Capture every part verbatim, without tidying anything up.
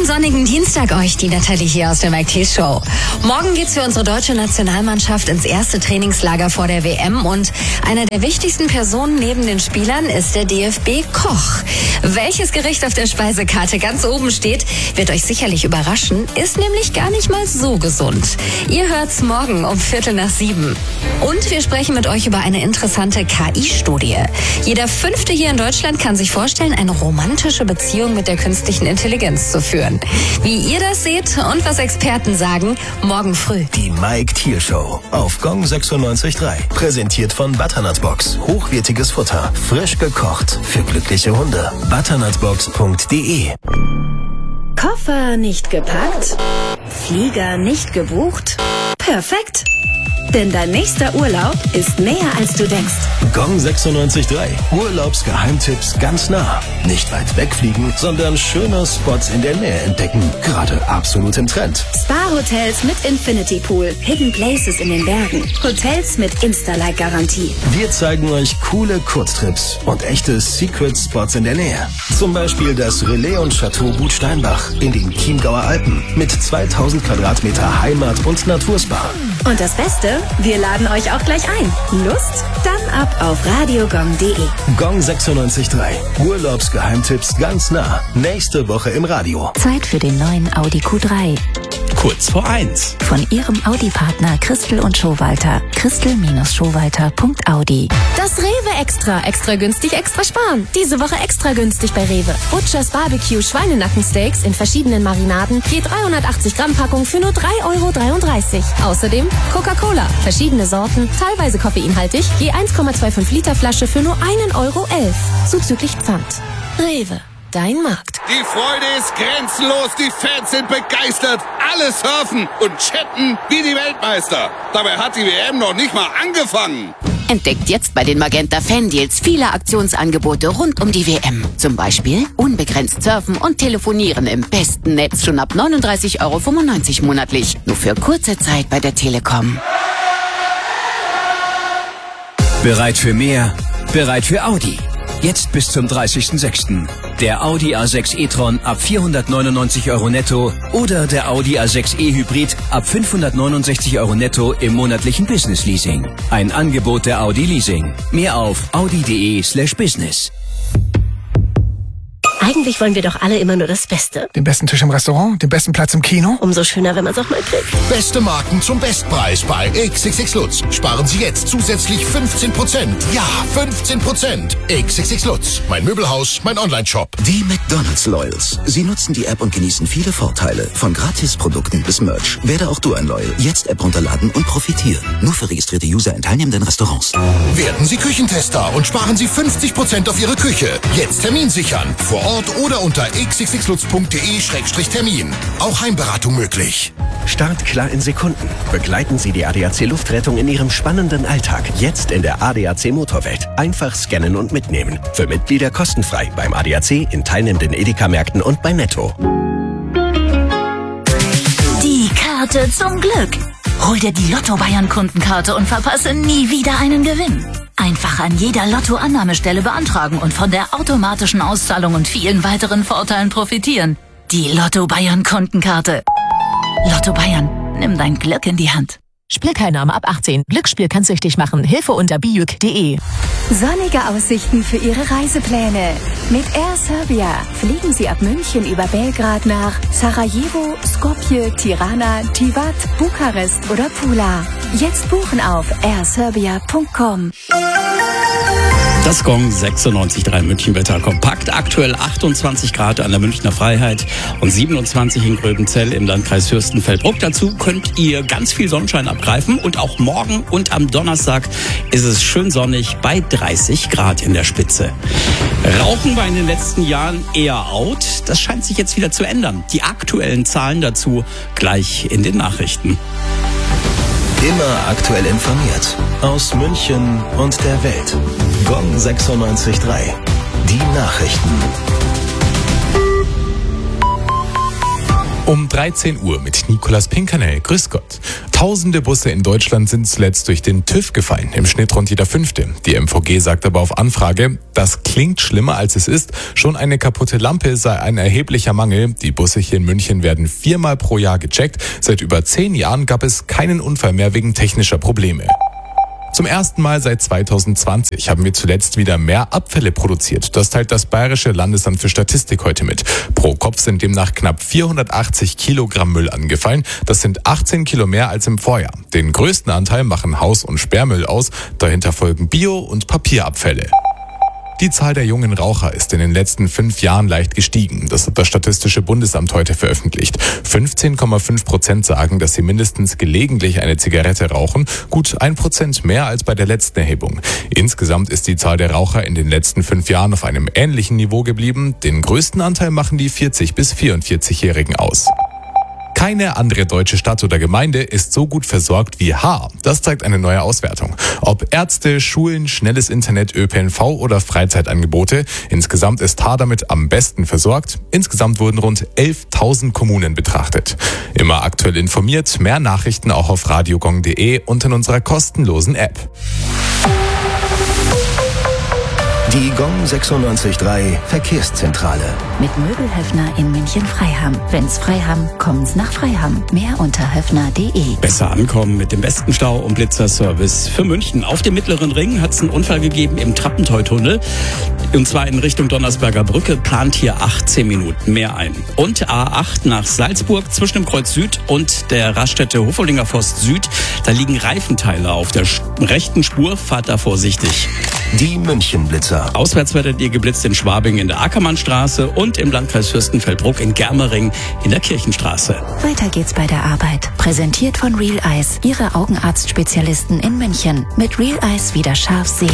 sonnigen Dienstag euch, die Nathalie hier aus der Mike T Show. Morgen geht's für unsere deutsche Nationalmannschaft ins erste Trainingslager vor der W M und einer der wichtigsten Personen neben den Spielern ist der D F B-Koch. Welches Gericht auf der Speisekarte ganz oben steht, wird euch sicherlich überraschen, ist nämlich gar nicht mal so gesund. Ihr hört's morgen um Viertel nach sieben. Und wir sprechen mit euch über eine interessante K I-Studie. Jeder Fünfte hier in Deutschland kann sich vorstellen, eine romantische Beziehung mit der künstlichen Intelligenz zu führen. Wie ihr das seht und was Experten sagen, morgen früh. Die Mike Thiel Show auf Gong sechsundneunzig Komma drei. Präsentiert von Butternut-Box. Hochwertiges Futter. Frisch gekocht für glückliche Hunde. butternutbox punkt de. Koffer nicht gepackt? Flieger nicht gebucht? Perfekt! Denn dein nächster Urlaub ist näher, als du denkst. Gong sechsundneunzig Komma drei. Urlaubsgeheimtipps ganz nah. Nicht weit wegfliegen, sondern schöne Spots in der Nähe entdecken. Gerade absolut im Trend. Spa-Hotels mit Infinity Pool. Hidden Places in den Bergen. Hotels mit Insta-Like-Garantie. Wir zeigen euch coole Kurztrips und echte Secret-Spots in der Nähe. Zum Beispiel das Relais und Chateau Gut Steinbach in den Chiemgauer Alpen mit zweitausend Quadratmeter Heimat- und Naturspa. Und das Beste, wir laden euch auch gleich ein. Lust? Dann ab auf radiogong punkt de. Gong sechsundneunzig Komma drei. Urlaubsgeheimtipps ganz nah. Nächste Woche im Radio. Zeit für den neuen Audi Q drei. Kurz vor eins. Von ihrem Audi-Partner Christel und Schowalter. Christel Schowalter punkt audi. Das Rewe Extra. Extra günstig, extra sparen. Diese Woche extra günstig bei Rewe. Butchers Barbecue Schweinenackensteaks in verschiedenen Marinaden. Je dreihundertachtzig Gramm Packung für nur drei Euro dreiunddreißig. Außerdem Coca-Cola. Verschiedene Sorten, teilweise koffeinhaltig. Je eins Komma fünfundzwanzig Liter Flasche für nur ein Euro elf. Zuzüglich Pfand. Rewe. Dein Markt. Die Freude ist grenzenlos, die Fans sind begeistert. Alle surfen und chatten wie die Weltmeister. Dabei hat die W M noch nicht mal angefangen. Entdeckt jetzt bei den Magenta Fan Deals viele Aktionsangebote rund um die W M. Zum Beispiel unbegrenzt surfen und telefonieren im besten Netz schon ab neununddreißig Euro fünfundneunzig monatlich. Nur für kurze Zeit bei der Telekom. Bereit für mehr? Bereit für Audi. Jetzt bis zum dreißigsten sechsten Der Audi A sechs e-tron ab vierhundertneunundneunzig Euro netto oder der Audi A sechs e Hybrid ab fünfhundertneunundsechzig Euro netto im monatlichen Business Leasing. Ein Angebot der Audi Leasing. Mehr auf audi punkt de slash business. Eigentlich wollen wir doch alle immer nur das Beste. Den besten Tisch im Restaurant, den besten Platz im Kino. Umso schöner, wenn man es auch mal kriegt. Beste Marken zum Bestpreis bei X X X Lutz. Sparen Sie jetzt zusätzlich fünfzehn Prozent. Ja, fünfzehn Prozent. X X X Lutz. Mein Möbelhaus, mein Online-Shop. Die McDonald's Loyals. Sie nutzen die App und genießen viele Vorteile. Von Gratisprodukten bis Merch. Werde auch du ein Loyal. Jetzt App runterladen und profitieren. Nur für registrierte User in teilnehmenden Restaurants. Werden Sie Küchentester und sparen Sie fünfzig Prozent auf Ihre Küche. Jetzt Termin sichern. Vor Ort oder unter x x x lutz punkt de Schrägstrich Termin. Auch Heimberatung möglich. Start klar in Sekunden. Begleiten Sie die A D A C Luftrettung in Ihrem spannenden Alltag. Jetzt in der A D A C Motorwelt. Einfach scannen und mitnehmen. Für Mitglieder kostenfrei beim A D A C, in teilnehmenden Edeka-Märkten und bei Netto. Die Karte zum Glück. Hol dir die Lotto Bayern Kundenkarte und verpasse nie wieder einen Gewinn. Einfach an jeder Lotto-Annahmestelle beantragen und von der automatischen Auszahlung und vielen weiteren Vorteilen profitieren. Die Lotto Bayern Kundenkarte. Lotto Bayern, nimm dein Glück in die Hand. Spielteilnahme ab achtzehn. Glücksspiel kann süchtig machen. Hilfe unter bijuk punkt de. Sonnige Aussichten für Ihre Reisepläne. Mit Air Serbia fliegen Sie ab München über Belgrad nach Sarajevo, Skopje, Tirana, Tivat, Bukarest oder Pula. Jetzt buchen auf air serbia punkt com. Das Gong sechsundneunzig Komma drei Münchenwetter kompakt. Aktuell achtundzwanzig Grad an der Münchner Freiheit und siebenundzwanzig in Gröbenzell im Landkreis Fürstenfeldbruck. Dazu könnt ihr ganz viel Sonnenschein abgreifen und auch morgen und am Donnerstag ist es schön sonnig bei dreißig Grad in der Spitze. Rauchen war in den letzten Jahren eher out. Das scheint sich jetzt wieder zu ändern. Die aktuellen Zahlen dazu gleich in den Nachrichten. Immer aktuell informiert. Aus München und der Welt. Gong sechsundneunzig Komma drei. Die Nachrichten. Um dreizehn Uhr mit Nicolas Pinkernel. Grüß Gott. Tausende Busse in Deutschland sind zuletzt durch den TÜV gefallen. Im Schnitt rund jeder fünfte. Die M V G sagt aber auf Anfrage, das klingt schlimmer als es ist. Schon eine kaputte Lampe sei ein erheblicher Mangel. Die Busse hier in München werden viermal pro Jahr gecheckt. Seit über zehn Jahren gab es keinen Unfall mehr wegen technischer Probleme. Zum ersten Mal seit zweitausendzwanzig haben wir zuletzt wieder mehr Abfälle produziert. Das teilt das Bayerische Landesamt für Statistik heute mit. Pro Kopf sind demnach knapp vierhundertachtzig Kilogramm Müll angefallen. Das sind achtzehn Kilo mehr als im Vorjahr. Den größten Anteil machen Haus- und Sperrmüll aus. Dahinter folgen Bio- und Papierabfälle. Die Zahl der jungen Raucher ist in den letzten fünf Jahren leicht gestiegen. Das hat das Statistische Bundesamt heute veröffentlicht. fünfzehn Komma fünf Prozent sagen, dass sie mindestens gelegentlich eine Zigarette rauchen. Gut ein Prozent mehr als bei der letzten Erhebung. Insgesamt ist die Zahl der Raucher in den letzten fünf Jahren auf einem ähnlichen Niveau geblieben. Den größten Anteil machen die vierzig- bis vierundvierzig-Jährigen aus. Keine andere deutsche Stadt oder Gemeinde ist so gut versorgt wie Haar. Das zeigt eine neue Auswertung. Ob Ärzte, Schulen, schnelles Internet, Ö P N V oder Freizeitangebote, insgesamt ist Haar damit am besten versorgt. Insgesamt wurden rund elftausend Kommunen betrachtet. Immer aktuell informiert, mehr Nachrichten auch auf radiogong punkt de und in unserer kostenlosen App. Die Gong sechsundneunzig Komma drei Verkehrszentrale. Mit Möbelhöfner in München-Freiham. Wenn's Freiham, kommen's nach Freiham. Mehr unter höfner punkt de. Besser ankommen mit dem besten Stau- und Blitzerservice für München. Auf dem Mittleren Ring hat es einen Unfall gegeben im Trappenteutunnel. Und zwar in Richtung Donnersberger Brücke, plant hier achtzehn Minuten mehr ein. Und A acht nach Salzburg zwischen dem Kreuz Süd und der Raststätte Hofolinger Forst Süd. Da liegen Reifenteile auf der rechten Spur. Fahrt da vorsichtig. Die München-Blitzer. Auswärts werdet ihr geblitzt in Schwabing in der Ackermannstraße und im Landkreis Fürstenfeldbruck in Germering in der Kirchenstraße. Weiter geht's bei der Arbeit. Präsentiert von Real Eyes, Ihre Augenarztspezialisten in München. Mit Real Eyes wieder scharf sehen.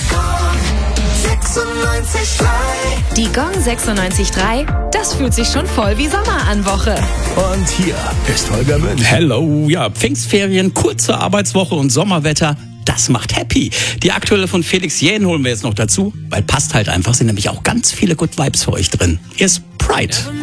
Die Gong sechsundneunzig Komma drei, das fühlt sich schon voll wie Sommer an Woche. Und hier ist Holger Münch. Hello, ja, Pfingstferien, kurze Arbeitswoche und Sommerwetter. Das macht happy. Die aktuelle von Felix Jähn holen wir jetzt noch dazu, weil passt halt einfach, sind nämlich auch ganz viele Good Vibes für euch drin. Hier ist Pride.